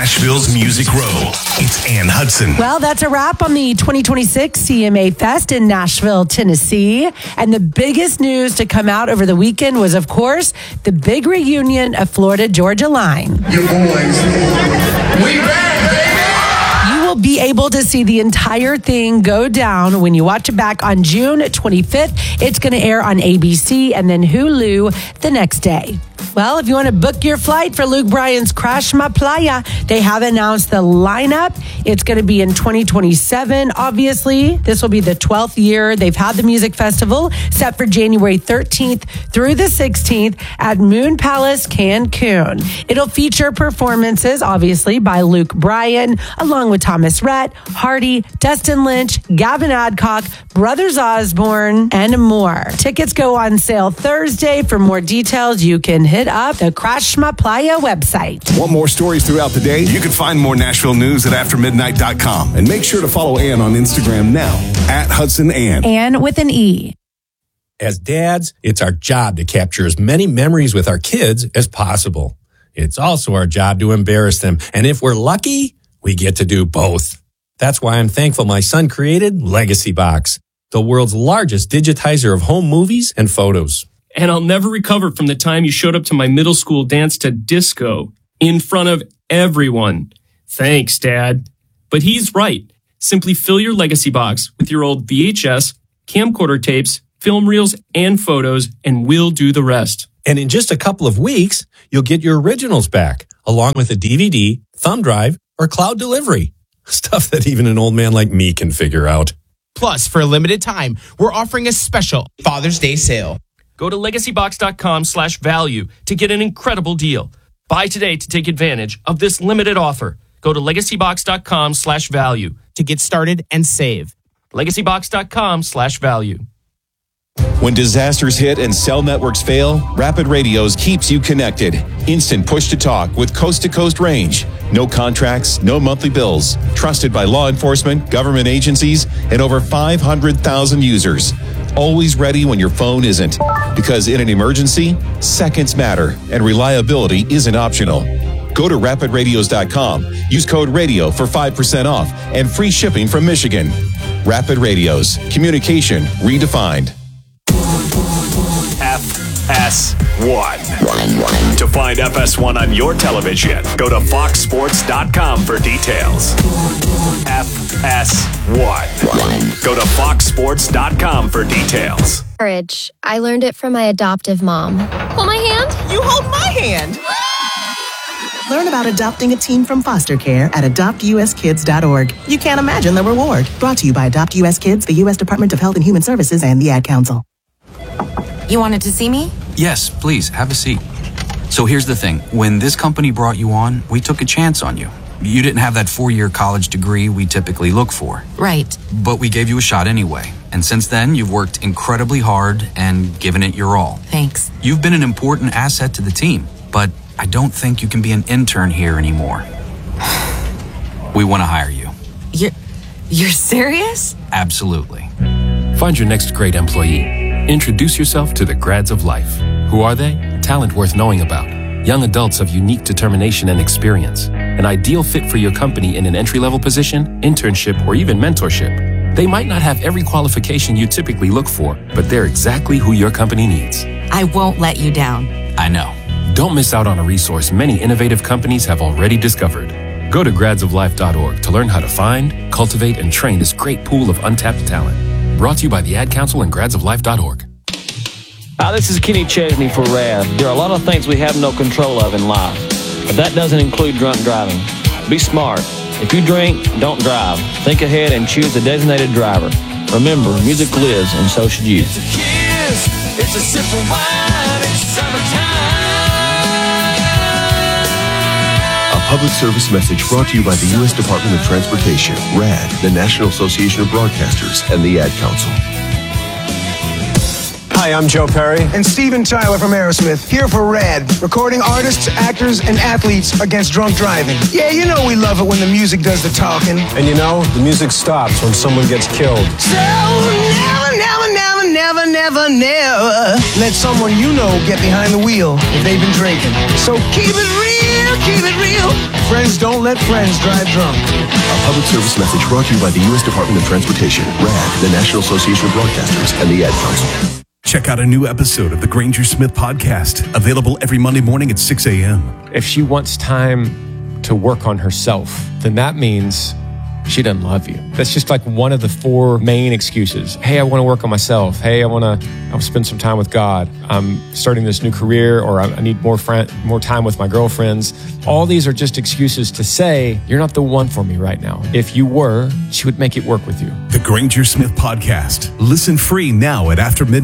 Nashville's Music Row. It's Ann Hudson. Well, that's a wrap on the 2026 CMA Fest in Nashville, Tennessee. And the biggest news to come out over the weekend was, of course, the big reunion of Florida Georgia Line. Your boys, we back, baby! You will be able to see the entire thing go down when you watch it back on June 25th. It's going to air on ABC and then Hulu the next day. Well, if you want to book your flight for Luke Bryan's Crash My Playa, they have announced the lineup. It's going to be in 2027, obviously. This will be the 12th year they've had the music festival, set for January 13th through the 16th at Moon Palace, Cancun. It'll feature performances, obviously, by Luke Bryan, along with Thomas Rhett, Hardy, Dustin Lynch, Gavin Adcock, Brothers Osborne, and more. Tickets go on sale Thursday. For more details, you can hit up the Crash My Playa website. Want more stories throughout the day? You can find more Nashville news at aftermidnight.com. And make sure to follow Ann on Instagram now, at Hudson Ann. Ann with an E. As dads, it's our job to capture as many memories with our kids as possible. It's also our job to embarrass them. And if we're lucky, we get to do both. That's why I'm thankful my son created Legacy Box, the world's largest digitizer of home movies and photos. And I'll never recover from the time you showed up to my middle school dance to disco in front of everyone. Thanks, Dad. But he's right. Simply fill your Legacy Box with your old VHS, camcorder tapes, film reels, and photos, and we'll do the rest. And in just a couple of weeks, you'll get your originals back, along with a DVD, thumb drive, or cloud delivery. Stuff that even an old man like me can figure out. Plus, for a limited time, we're offering a special Father's Day sale. Go to legacybox.com/value to get an incredible deal. Buy today to take advantage of this limited offer. Go to legacybox.com/value to get started and save. legacybox.com/value. When disasters hit and cell networks fail, Rapid Radios keeps you connected. Instant push-to-talk with coast-to-coast range. No contracts, no monthly bills. Trusted by law enforcement, government agencies, and over 500,000 users. Always ready when your phone isn't. Because in an emergency, seconds matter, and reliability isn't optional. Go to rapidradios.com. Use code RADIO for 5% off and free shipping from Michigan. Rapid Radios. Communication redefined. FS1. To find FS1 on your television, go to foxsports.com for details. FS1. Go to foxsports.com for details. Courage. I learned it from my adoptive mom. Hold my hand. You hold my hand. Learn about adopting a teen from foster care at adoptuskids.org. You can't imagine the reward. Brought to you by Adopt US Kids, the U.S. Department of Health and Human Services, and the Ad Council. You wanted to see me? Yes, please, have a seat. So here's the thing. When this company brought you on, we took a chance on you. You didn't have that 4-year college degree we typically look for. Right. But we gave you a shot anyway. And since then, you've worked incredibly hard and given it your all. Thanks. You've been an important asset to the team, but I don't think you can be an intern here anymore. We want to hire you. You're serious? Absolutely. Find your next great employee. Introduce yourself to the Grads of Life. Who are they? Talent worth knowing about. Young adults of unique determination and experience. An ideal fit for your company in an entry-level position, internship, or even mentorship. They might not have every qualification you typically look for, but they're exactly who your company needs. I won't let you down. I know. Don't miss out on a resource many innovative companies have already discovered. Go to gradsoflife.org to learn how to find, cultivate, and train this great pool of untapped talent. Brought to you by the Ad Council and gradsoflife.org. Hi, this is Kenny Chesney for RAD. There are a lot of things we have no control of in life, but that doesn't include drunk driving. Be smart. If you drink, don't drive. Think ahead and choose a designated driver. Remember, music lives, and so should you. It's a kiss, it's a sip of wine, it's summertime. A public service message brought to you by the U.S. Department of Transportation, RAD, the National Association of Broadcasters, and the Ad Council. Hi, I'm Joe Perry. And Steven Tyler from Aerosmith, here for RAD, recording artists, actors, and athletes against drunk driving. Yeah, you know we love it when the music does the talking. And you know, the music stops when someone gets killed. So never let someone you know get behind the wheel if they've been drinking. So keep it real. real, keep it real. Friends don't let friends drive drunk. A public service message brought to you by the U.S. Department of Transportation, RAD, the National Association of Broadcasters, and the Ad Council. Check out a new episode of the Granger Smith Podcast, available every Monday morning at 6 a.m. If she wants time to work on herself, then that means she doesn't love you. That's just like one of the four main excuses. Hey, I want to work on myself. Hey, I want to spend some time with God. I'm starting this new career, or I need more time with my girlfriends. All these are just excuses to say, you're not the one for me right now. If you were, she would make it work with you. The Granger Smith Podcast. Listen free now at aftermidnight.com.